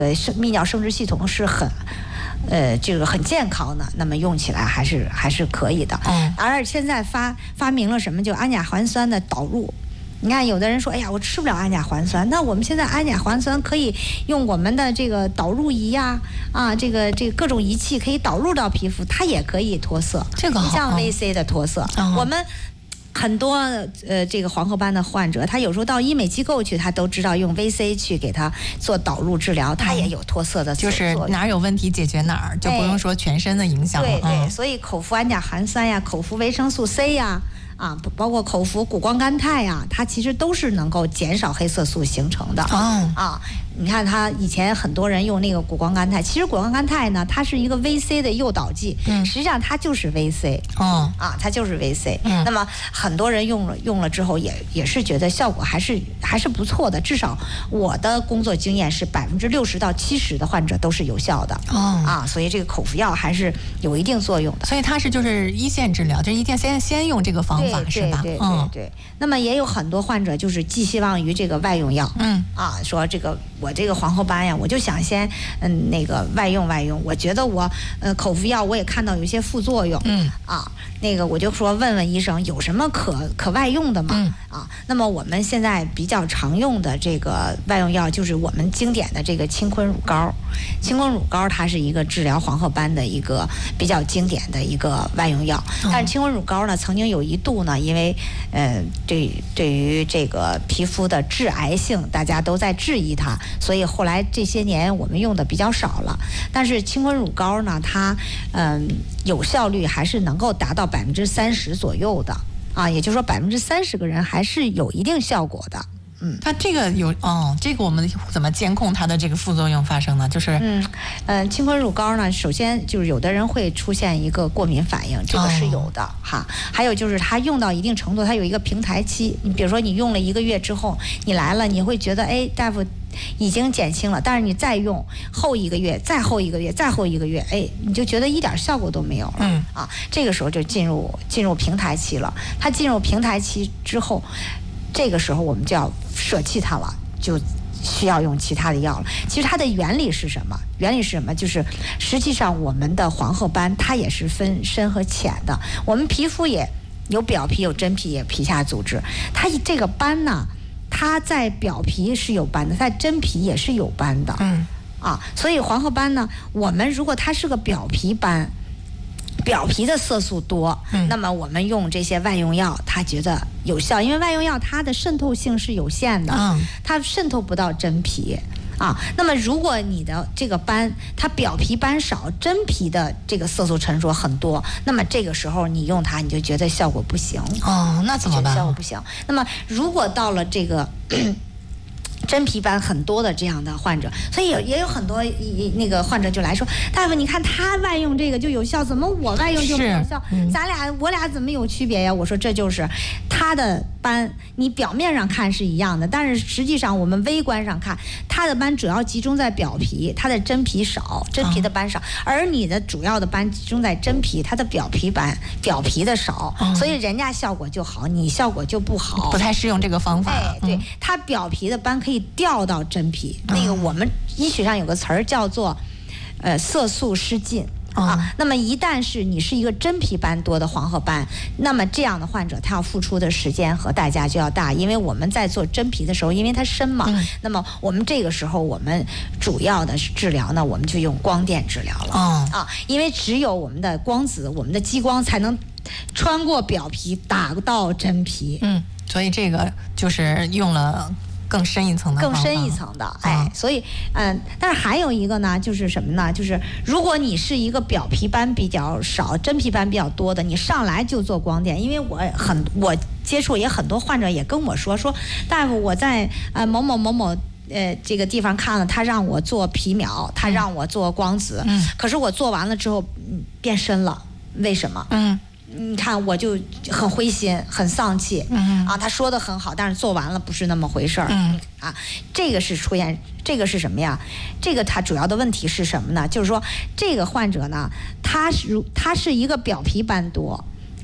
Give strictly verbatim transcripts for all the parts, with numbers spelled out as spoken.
呃泌尿生殖系统是很。呃，这个很健康的，那么用起来还是还是可以的。嗯，而现在发发明了什么，就氨甲环酸的导入。你看，有的人说，哎呀，我吃不了氨甲环酸，那我们现在氨甲环酸可以用我们的这个导入仪呀、啊，啊，这个这个各种仪器可以导入到皮肤，它也可以脱色。 这个好， 像 V C 的脱色，嗯、我们。很多呃，这个黄褐斑的患者，他有时候到医美机构去，他都知道用 V C 去给他做导入治疗，他也有脱色的作用， 就是哪儿有问题解决哪儿，就不用说全身的影响了。 对对， 嗯、 所以口服氨甲环酸呀，口服维生素 C 呀。啊，包括口服谷胱甘肽呀、啊，它其实都是能够减少黑色素形成的。哦，啊，你看它以前很多人用那个谷胱甘肽，其实谷胱甘肽呢，它是一个 V C 的诱导剂，嗯，实际上它就是 V C。哦，啊，它就是 V C。嗯，那么很多人用了用了之后也也是觉得效果还是还是不错的，至少我的工作经验是百分之六十到七十的患者都是有效的。哦，啊，所以这个口服药还是有一定作用的。 所以它是就是一线治疗，就是一定先先用这个方法。 对对对对对，那么也有很多患者就是寄希望于这个外用药，嗯啊，说这个我这个黄褐斑呀，我就想先嗯那个外用外用，我觉得我呃口服药我也看到有些副作用，嗯啊，那个我就说问问医生有什么可可外用的吗？嗯啊，那么我们现在比较常用的这个外用药就是我们经典的这个清坤乳膏，清坤乳膏它是一个治疗黄褐斑的一个比较经典的一个外用药，但是清坤乳膏呢曾经有一度呢，因为呃对对于这个皮肤的致癌性，大家都在质疑它，所以后来这些年我们用的比较少了。但是清坤乳膏呢，它嗯、呃、有效率还是能够达到百分之三十左右的啊，也就是说百分之三十个人还是有一定效果的。 嗯，它这个有哦，这个我们怎么监控它的这个副作用发生呢？就是嗯呃，清坤乳膏呢，首先就是有的人会出现一个过敏反应，这个是有的、哦、哈。还有就是它用到一定程度，它有一个平台期。你比如说你用了一个月之后，你来了，你会觉得哎，大夫已经减轻了，但是你再用后一个月，再后一个月，再后一个月，哎，你就觉得一点效果都没有了。嗯啊，这个时候就进入进入平台期了。它进入平台期之后，这个时候我们就要舍弃它了，就需要用其他的药了。其实它的原理是什么？原理是什么？就是实际上我们的黄褐斑它也是分深和浅的，我们皮肤也有表皮、有真皮、也皮下组织。它这个斑呢，它在表皮是有斑的，在真皮也是有斑的。嗯啊，所以黄褐斑呢，我们如果它是个表皮斑，表皮的色素多、嗯，那么我们用这些外用药，它觉得有效，因为外用药它的渗透性是有限的，嗯、它渗透不到真皮啊。那么如果你的这个斑，它表皮斑少，真皮的这个色素沉着很多，那么这个时候你用它，你就觉得效果不行。 哦，那怎么办？ 效果不行。那么如果到了这个真皮斑很多的这样的患者，所以也也有很多那个患者就来说，大夫，你看他外用这个就有效，怎么我外用就没有效？嗯、咱俩我俩怎么有区别呀？我说这就是他的斑，你表面上看是一样的，但是实际上我们微观上看，他的斑主要集中在表皮，他的真皮少，真皮的斑少，哦、而你的主要的斑集中在真皮，它的表皮斑表皮的少，哦、所以人家效果就好，你效果就不好， 不太适用这个方法。 哎，对，它表皮的斑可以掉到真皮，嗯、那个我们医学上有个词儿叫做，呃，色素失禁。啊，那么一旦是你是一个真皮斑多的黄褐斑，那么这样的患者他要付出的时间和代价就要大，因为我们在做真皮的时候，因为它深嘛，嗯、那么我们这个时候我们主要的治疗呢，我们就用光电治疗了。哦、啊，因为只有我们的光子，我们的激光才能穿过表皮打到真皮。 嗯，所以这个就是用了更深一层的， 更深一层的，哎，所以，嗯，但是还有一个呢，就是什么呢？就是如果你是一个表皮斑比较少、真皮斑比较多的，你上来就做光电，因为我很我接触也很多患者也跟我说说，大夫，我在呃某某某某呃这个地方看了，他让我做皮秒，他让我做光子，嗯，可是我做完了之后，嗯，变深了，为什么？嗯。你看，我就很灰心，很丧气，嗯啊，他说的很好，但是做完了不是那么回事儿，嗯啊，这个是出现，这个是什么呀？这个他主要的问题是什么呢？就是说，这个患者呢，他是他是一个表皮斑多，他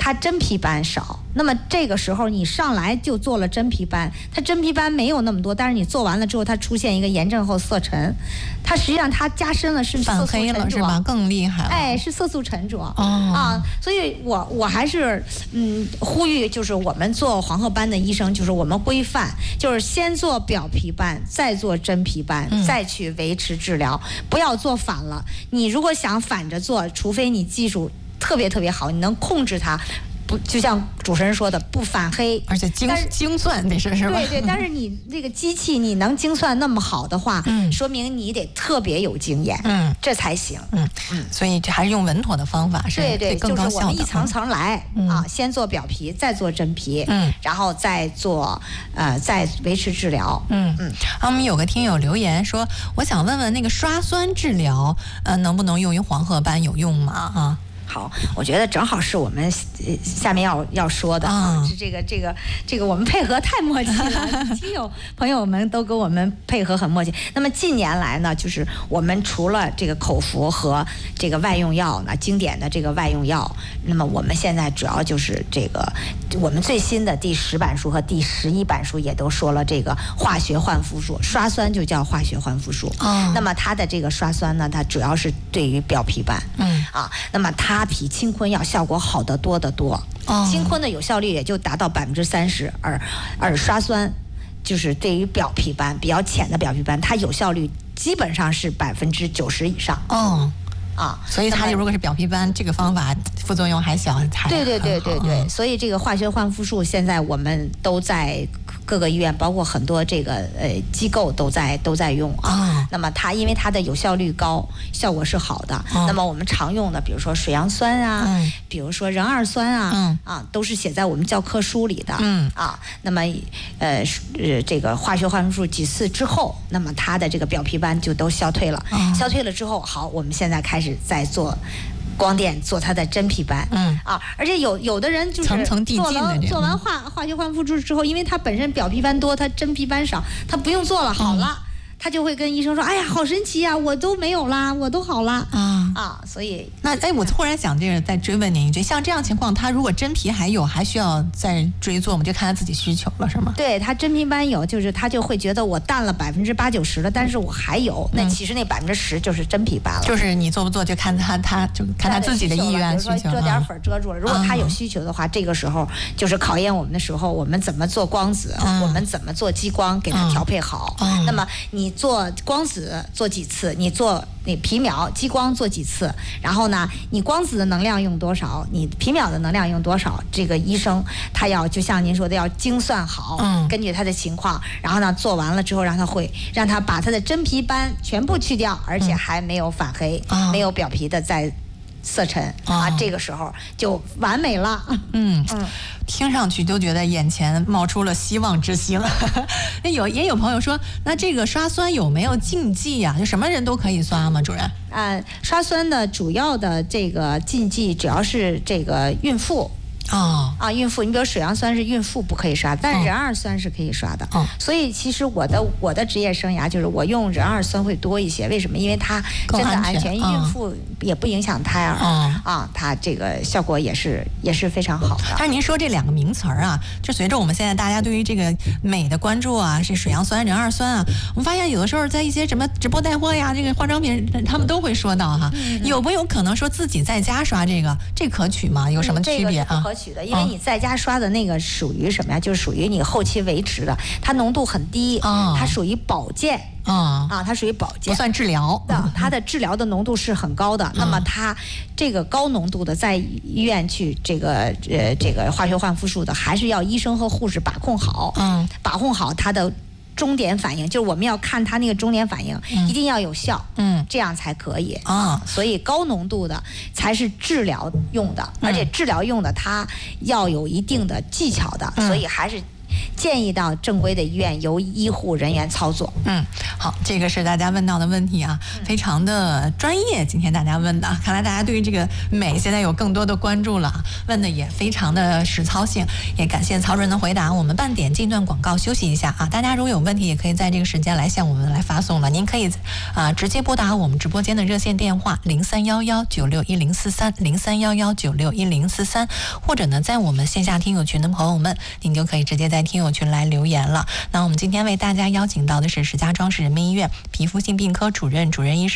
它真皮斑少，那么这个时候你上来就做了真皮斑，它真皮斑没有那么多，但是你做完了之后，它出现一个炎症后色沉，它实际上它加深了是色素沉着， 是吧？更厉害了。 哎，是色素沉着、 哦、 啊，所以我我还是嗯呼吁，就是我们做黄褐斑的医生，就是我们规范，就是先做表皮斑，再做真皮斑，嗯、再去维持治疗，不要做反了。你如果想反着做，除非你技术特别特别好，你能控制它，不就像主持人说的，不反黑， 而且精精算得是是吧？ 对对，但是你这个机器你能精算那么好的话，嗯，说明你得特别有经验，嗯，这才行， 嗯嗯，所以这还是用稳妥的方法是对对， 更高效的。 就是我们一层层来、嗯、啊，先做表皮，再做真皮，嗯，然后再做呃再维持治疗， 嗯嗯。我们有个听友留言说，我想问问那个刷酸治疗，呃，能不能用于黄褐斑有用吗？啊？ 好，我觉得正好是我们下面要要说的啊，是这个这个这个我们配合太默契了，听友朋友们都跟我们配合很默契。那么近年来呢，就是我们除了这个口服和这个外用药呢，经典的这个外用药，那么我们现在主要就是这个我们最新的第十版书和第十一版书也都说了，这个化学焕肤术，刷酸就叫化学焕肤术。哦，那么它的这个刷酸呢，它主要是对于表皮斑，嗯啊，那么它比青坤药效果好得多得多。哦，青坤的有效率也就达到百分之三十，而而刷酸就是对于表皮斑比较浅的表皮斑，它有效率基本上是百分之九十以上。 哦。 啊， 所以它如果是表皮斑，这个方法副作用还小，还对对对对对，所以这个化学焕肤术现在我们都在各个医院，包括很多这个呃机构都在都在用啊。哦、那么它因为它的有效率高，效果是好的。哦、那么我们常用的，比如说水杨酸啊，嗯、比如说壬二酸啊，嗯、啊，都是写在我们教科书里的。嗯啊，那么呃呃这个化学焕肤术几次之后，那么它的这个表皮斑就都消退了。哦、消退了之后，好，我们现在开始。在做光电，做它的真皮斑，嗯啊，而且有有的人就是层层递进的做完化化学焕肤术之后，因为他本身表皮斑多，他真皮斑少，他不用做了，好了。嗯，他就会跟医生说：“哎呀，好神奇呀、啊，我都没有啦，我都好了啊啊！”所以那哎，我突然想这个再追问您一句，像这样情况，他如果真皮还有，还需要再追做吗？就看他自己需求了，是吗？ 对，他真皮斑有，就是他就会觉得我淡了百分之八九十了，但是我还有，那其实那百分之十就是真皮斑了。 就是你做不做，就看他他就看他自己的意愿需求。 比如说遮点粉遮住了，如果他有需求的话，这个时候就是考验我们的时候，我们怎么做光子，我们怎么做激光，给他调配好。那么你做光子做几次，你做你皮秒激光做几次，然后呢你光子的能量用多少，你皮秒的能量用多少，这个医生他要就像您说的要精算好，嗯，根据他的情况，然后呢做完了之后让他会让他把他的真皮斑全部去掉，而且还没有反黑，嗯、没有表皮的再色沉、哦、啊，这个时候就完美了。 嗯嗯，听上去都觉得眼前冒出了希望之星。有也有朋友说，那这个刷酸有没有禁忌呀、啊？就什么人都可以刷吗？主任？ 呃，刷酸的主要的这个禁忌主要是这个孕妇。哦啊，孕妇，你比如水杨酸是孕妇不可以刷，但是壬二酸是可以刷的。哦，所以其实我的我的职业生涯就是我用壬二酸会多一些，为什么？因为它真的安全，孕妇也不影响胎儿。哦啊，它这个效果也是也是非常好的。 但是您说这两个名词儿啊，就随着我们现在大家对于这个美的关注啊，是水杨酸、壬二酸啊，我们发现有的时候在一些什么直播带货呀，这个化妆品他们都会说到哈，嗯、有没有可能说自己在家刷这个，这可取吗？有什么区别啊？ 取的，因为你在家刷的那个属于什么呀？就是属于你后期维持的，它浓度很低，哦、它属于保健。啊、嗯、啊，它属于保健， 不算治疗的。它的治疗的浓度是很高的。嗯、那么它这个高浓度的，在医院去这个呃这个化学焕肤术的，还是要医生和护士把控好。嗯，把控好它的终点反应，就是我们要看它那个终点反应，嗯、一定要有效。嗯，这样才可以啊。所以高浓度的才是治疗用的，而且治疗用的它要有一定的技巧的，嗯、所以还是。 建议到正规的医院由医护人员操作。 嗯，好，这个是大家问到的问题啊，非常的专业。今天大家问的，看来大家对于这个美现在有更多的关注了，问的也非常的实操性。也感谢曹主任的回答。我们半点进段广告休息一下啊，大家如果有问题，也可以在这个时间来向我们来发送了。您可以啊、呃、直接拨打我们直播间的热线电话零三幺幺九六一零四三零三幺幺九六一零四三，或者呢，在我们线下听友群的朋友们，您就可以直接在听友群来留言了。那我们今天为大家邀请到的是石家庄市人民医院皮肤性病科主任、主任医师